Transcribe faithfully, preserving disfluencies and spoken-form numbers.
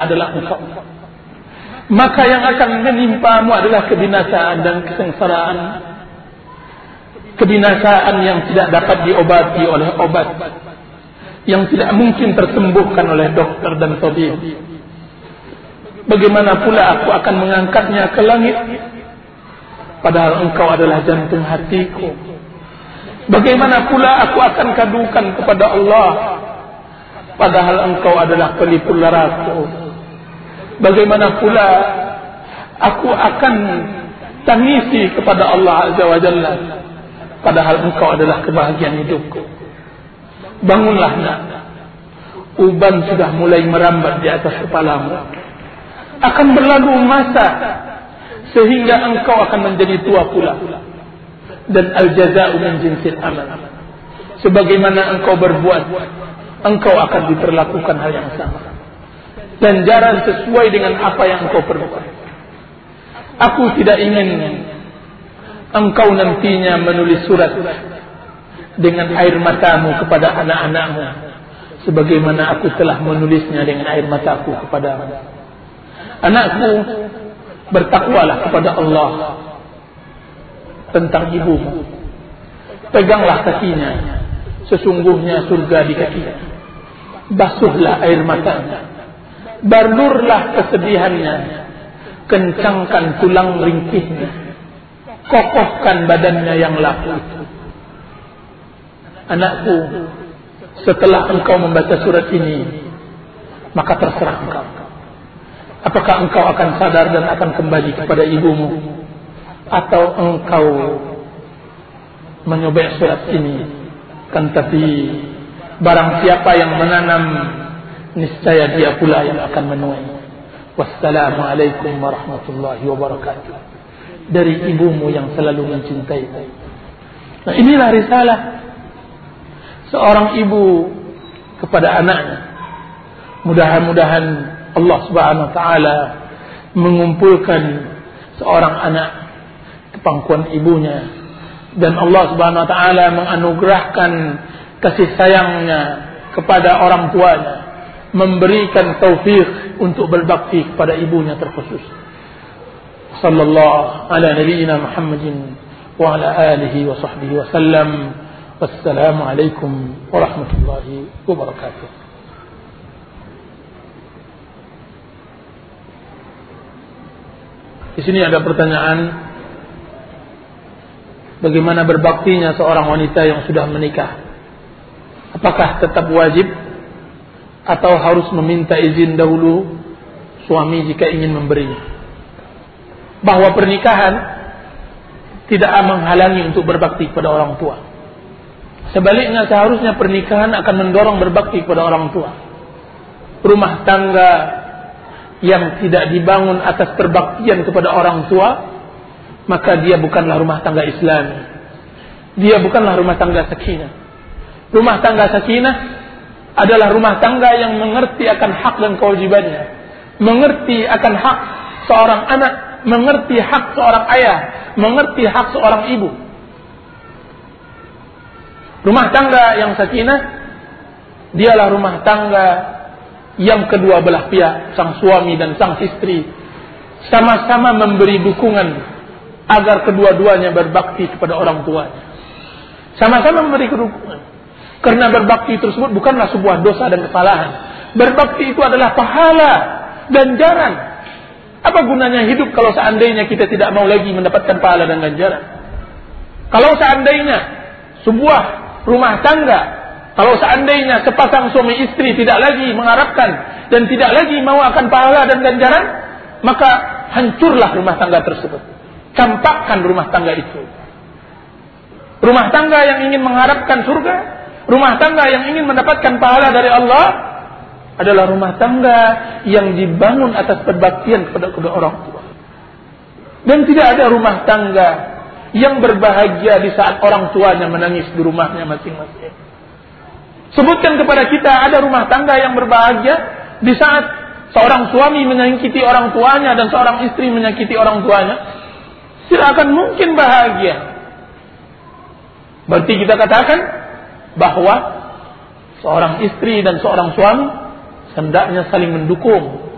adalah engkau. Maka yang akan menimpamu adalah kebinasaan dan kesengsaraan. Kebinasaan yang tidak dapat diobati oleh obat, yang tidak mungkin tersembuhkan oleh dokter dan tabib. Bagaimana pula aku akan mengangkatnya ke langit, padahal engkau adalah jantung hatiku. Bagaimana pula aku akan kadukan kepada Allah, padahal engkau adalah pelipur laraku. Bagaimana pula aku akan tangisi kepada Allah Azza wa Jalla, padahal engkau adalah kebahagiaan hidupku. Bangunlah nak, uban sudah mulai merambat di atas kepalamu. Akan berlalu masa sehingga engkau akan menjadi tua pula. Dan al-jaza'u min jinsil amal. Sebagaimana engkau berbuat, engkau akan diperlakukan hal yang sama. Ganjaran sesuai dengan apa yang engkau perbuat. Aku tidak ingin engkau nantinya menulis surat dengan air matamu kepada anak-anakmu, sebagaimana aku telah menulisnya dengan air mataku kepada anakku. Bertakwalah kepada Allah tentang ibumu. Peganglah kakinya, sesungguhnya surga di kakinya. Basuhlah air matanya, balurlah kesedihannya, kencangkan tulang ringkihnya, kokohkan badannya yang laku. Anakku, setelah engkau membaca surat ini, maka terserah engkau. Apakah engkau akan sadar dan akan kembali kepada ibumu, atau engkau menyobek surat ini? Kan tapi barang siapa yang menanam, niscaya dia pula yang akan menuai. Wassalamualaikum warahmatullahi wabarakatuh. Dari ibumu yang selalu mencintai. Nah, inilah risalah seorang ibu kepada anaknya. Mudah-mudahan Allah Subhanahu wa taala mengumpulkan seorang anak ke pangkuan ibunya, dan Allah Subhanahu wa taala menganugerahkan kasih sayangnya kepada orang tuanya, memberikan taufik untuk berbakti kepada ibunya terkhusus. Sallallahu ala nabiyyina Muhammadin wa ala alihi wa sahbihi wa sallam. Wassalamu alaikum warahmatullahi wabarakatuh. Di sini ada pertanyaan, bagaimana berbaktinya seorang wanita yang sudah menikah? Apakah tetap wajib atau harus meminta izin dahulu suami jika ingin memberinya? Bahwa pernikahan tidak menghalangi untuk berbakti kepada orang tua. Sebaliknya, seharusnya pernikahan akan mendorong berbakti kepada orang tua. Rumah tangga yang tidak dibangun atas perbaktian kepada orang tua, maka dia bukanlah rumah tangga Islami. Dia bukanlah rumah tangga sakinah. Rumah tangga sakinah adalah rumah tangga yang mengerti akan hak dan kewajibannya, mengerti akan hak seorang anak, mengerti hak seorang ayah, mengerti hak seorang ibu. Rumah tangga yang sakinah dialah rumah tangga yang kedua belah pihak, sang suami dan sang istri, sama-sama memberi dukungan agar kedua-duanya berbakti kepada orang tuanya. Sama-sama memberi dukungan, karena berbakti tersebut bukanlah sebuah dosa dan kesalahan. Berbakti itu adalah pahala dan ganjaran. Apa gunanya hidup kalau seandainya kita tidak mau lagi mendapatkan pahala dan ganjaran? Kalau seandainya sebuah rumah tangga, kalau seandainya sepasang suami istri tidak lagi mengharapkan dan tidak lagi mau akan pahala dan ganjaran, maka hancurlah rumah tangga tersebut. Campakkan rumah tangga itu. Rumah tangga yang ingin mengharapkan surga, rumah tangga yang ingin mendapatkan pahala dari Allah, adalah rumah tangga yang dibangun atas perbaktian kepada kedua orang tua. Dan tidak ada rumah tangga yang berbahagia di saat orang tuanya menangis di rumahnya masing-masing. Sebutkan kepada kita ada rumah tangga yang berbahagia di saat seorang suami menyakiti orang tuanya dan seorang istri menyakiti orang tuanya. Tidak akan mungkin bahagia. Berarti kita katakan bahwa seorang istri dan seorang suami hendaknya saling mendukung,